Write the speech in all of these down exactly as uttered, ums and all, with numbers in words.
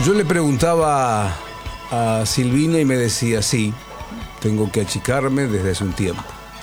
Yo le preguntaba a Silvina y me decía, sí, tengo que achicarme desde hace un tiempo.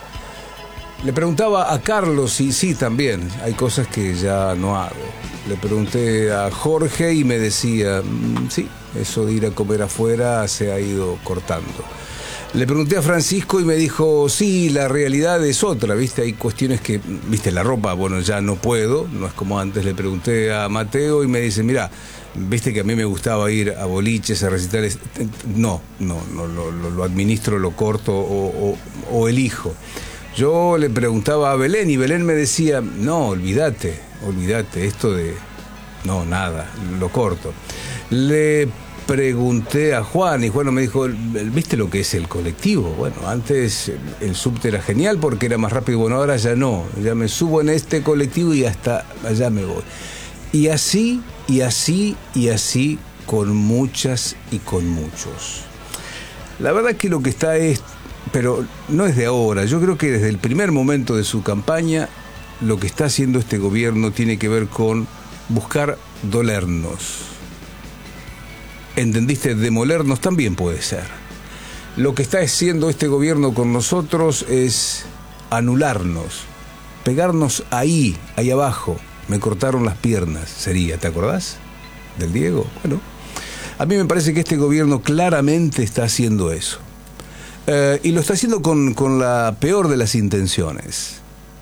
Le preguntaba a Carlos y sí, también, hay cosas que ya no hago. Le pregunté a Jorge y me decía, mmm, sí, eso de ir a comer afuera se ha ido cortando. Le pregunté a Francisco y me dijo, sí, la realidad es otra, ¿viste? Hay cuestiones que, ¿viste? La ropa, bueno, ya no puedo, no es como antes. Le pregunté a Mateo y me dice, mira, ¿viste que a mí me gustaba ir a boliches, a recitales? No, no, no lo, lo, lo administro, lo corto o, o, o elijo. Yo le preguntaba a Belén y Belén me decía, no, olvídate, olvídate, esto de... No, nada, lo corto. Le pregunté a Juan y Juan me dijo, ¿viste lo que es el colectivo? Bueno, antes el subte era genial porque era más rápido, bueno, ahora ya no, ya me subo en este colectivo y hasta allá me voy. Y así, y así, y así, con muchas y con muchos. La verdad que lo que está es, pero no es de ahora, yo creo que desde el primer momento de su campaña, lo que está haciendo este gobierno tiene que ver con buscar dolernos. ¿Entendiste? Demolernos también puede ser. Lo que está haciendo este gobierno con nosotros es anularnos, pegarnos ahí, ahí abajo. Me cortaron las piernas, sería, ¿te acordás? Del Diego. Bueno, a mí me parece que este gobierno claramente está haciendo eso. Eh, y lo está haciendo con, con la peor de las intenciones.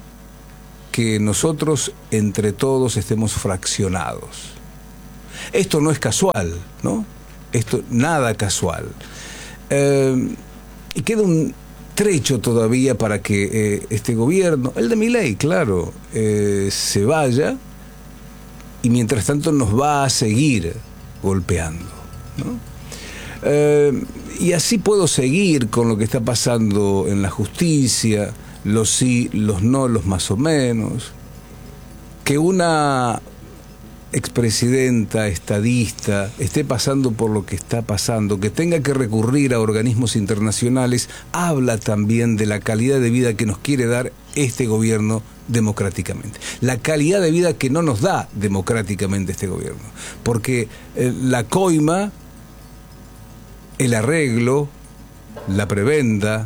Que nosotros, entre todos, estemos fraccionados. Esto no es casual, ¿no? Esto, nada casual. Eh, y queda un trecho todavía para que eh, este gobierno, el de Milei, claro, eh, se vaya y mientras tanto nos va a seguir golpeando, ¿no? Eh, y así puedo seguir con lo que está pasando en la justicia, los sí, los no, los más o menos. Que una expresidenta, estadista, esté pasando por lo que está pasando, que tenga que recurrir a organismos internacionales, habla también de la calidad de vida que nos quiere dar este gobierno democráticamente. La calidad de vida que no nos da democráticamente este gobierno. Porque eh, la coima, el arreglo, la prebenda,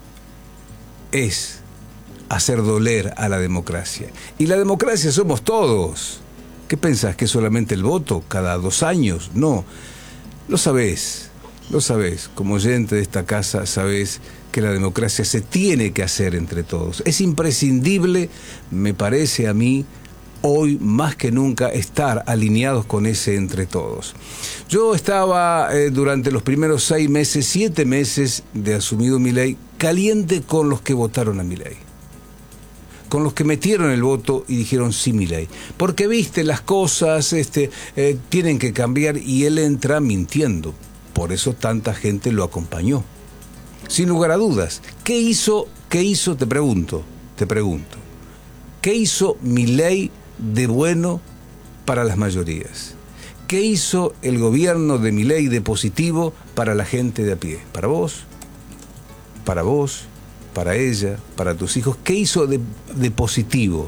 es hacer doler a la democracia. Y la democracia somos todos. ¿Qué pensás? ¿Que es solamente el voto cada dos años? No, lo sabés, lo sabés. Como oyente de esta casa sabés que la democracia se tiene que hacer entre todos. Es imprescindible, me parece a mí, hoy más que nunca, estar alineados con ese entre todos. Yo estaba eh, durante los primeros seis meses, siete meses de asumido Milei, caliente con los que votaron a Milei. Con los que metieron el voto y dijeron sí, Milei. Porque, viste, las cosas este, eh, tienen que cambiar y él entra mintiendo. Por eso tanta gente lo acompañó. Sin lugar a dudas. ¿Qué hizo, qué hizo, te pregunto, te pregunto, qué hizo Milei de bueno para las mayorías? ¿Qué hizo el gobierno de Milei de positivo para la gente de a pie? ¿Para vos? ¿Para vos? Para ella, para tus hijos? ¿Qué hizo de, de positivo?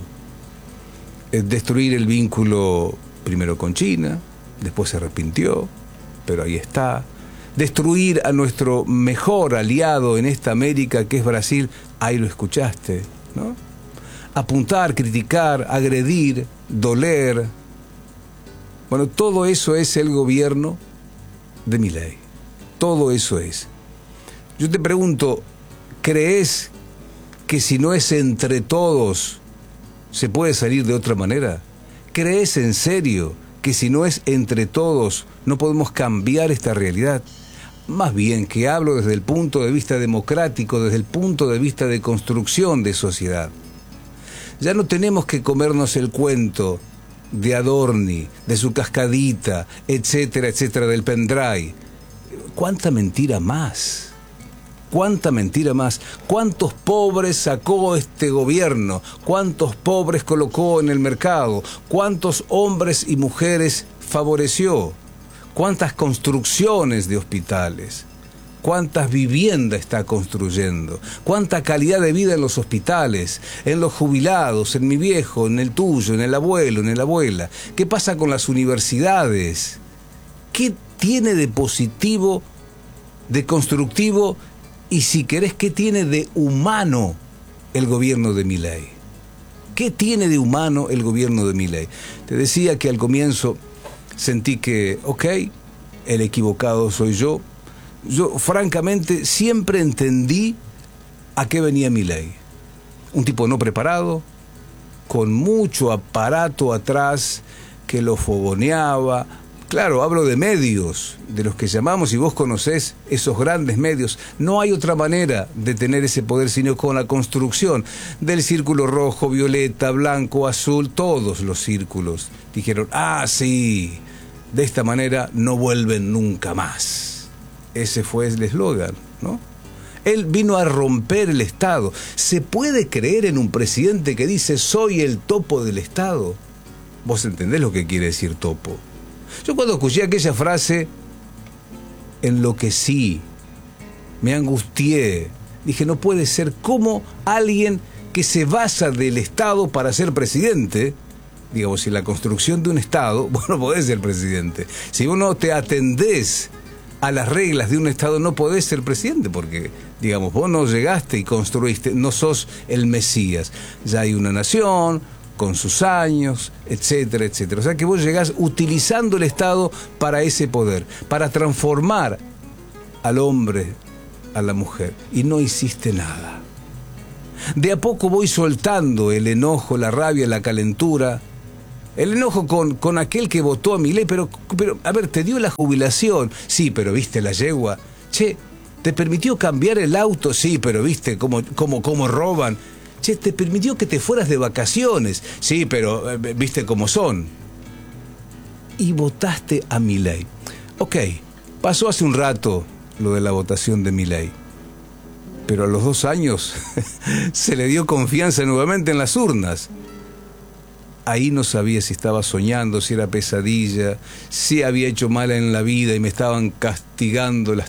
Eh, destruir el vínculo primero con China, después se arrepintió, pero ahí está. Destruir a nuestro mejor aliado en esta América, que es Brasil, ahí lo escuchaste, ¿no? Apuntar, criticar, agredir, doler. Bueno, todo eso es el gobierno de Milei. Todo eso es. Yo te pregunto, ¿crees que si no es entre todos se puede salir de otra manera? ¿Crees en serio que si no es entre todos no podemos cambiar esta realidad? Más bien que hablo desde el punto de vista democrático, desde el punto de vista de construcción de sociedad. Ya no tenemos que comernos el cuento de Adorni, de su cascadita, etcétera, etcétera, del pendrive. ¿Cuánta mentira más? ¿Cuánta mentira más? ¿Cuántos pobres sacó este gobierno? ¿Cuántos pobres colocó en el mercado? ¿Cuántos hombres y mujeres favoreció? ¿Cuántas construcciones de hospitales? ¿Cuántas viviendas está construyendo? ¿Cuánta calidad de vida en los hospitales, en los jubilados, en mi viejo, en el tuyo, en el abuelo, en la abuela? ¿Qué pasa con las universidades? ¿Qué tiene de positivo, de constructivo y, si querés, qué tiene de humano el gobierno de Milei? ¿Qué tiene de humano el gobierno de Milei? Te decía que al comienzo sentí que, ok, el equivocado soy yo. Yo, francamente, siempre entendí a qué venía Milei. Un tipo no preparado, con mucho aparato atrás que lo fogoneaba. Claro, hablo de medios, de los que llamamos, y vos conocés esos grandes medios. No hay otra manera de tener ese poder sino con la construcción del círculo rojo, violeta, blanco, azul, todos los círculos. Dijeron, ah, sí, de esta manera no vuelven nunca más. Ese fue el eslogan, ¿no? Él vino a romper el Estado. ¿Se puede creer en un presidente que dice, soy el topo del Estado? ¿Vos entendés lo que quiere decir topo? Yo cuando escuché aquella frase, enloquecí, me angustié. Dije, no puede ser. ¿Cómo alguien que se basa del Estado para ser presidente, digamos, si la construcción de un Estado, vos no podés ser presidente? Si vos no te atendés a las reglas de un Estado, no podés ser presidente, porque, digamos, vos no llegaste y construiste, no sos el Mesías. Ya hay una nación con sus años, etcétera, etcétera. O sea que vos llegás utilizando el Estado para ese poder, para transformar al hombre, a la mujer, y no hiciste nada. De a poco voy soltando el enojo, la rabia, la calentura, el enojo con, con aquel que votó a Milei, pero, pero, a ver, te dio la jubilación, sí, pero viste la yegua, che, te permitió cambiar el auto, sí, pero viste cómo, cómo, cómo roban, che, te permitió que te fueras de vacaciones, sí, pero eh, viste cómo son. Y votaste a Milei. Ok, pasó hace un rato lo de la votación de Milei, pero a los dos años se le dio confianza nuevamente en las urnas. Ahí no sabía si estaba soñando, si era pesadilla, si había hecho mal en la vida y me estaban castigando las